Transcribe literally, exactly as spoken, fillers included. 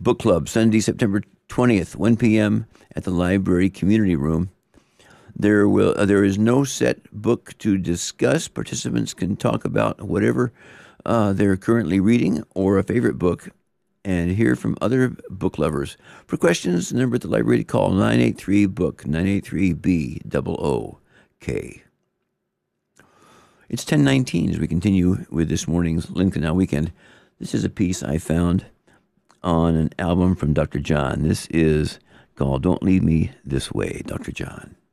Book Club, Sunday, September twentieth, one p.m. at the Library Community Room. There will uh, there is no set book to discuss. Participants can talk about whatever uh, they're currently reading or a favorite book and hear from other book lovers. For questions, the number at the library to call nine eight three book, nine eight three B O O K. It's ten nineteen as we continue with this morning's Lincoln Now Weekend. This is a piece I found on an album from Doctor John. This is called Don't Leave Me This Way, Doctor John.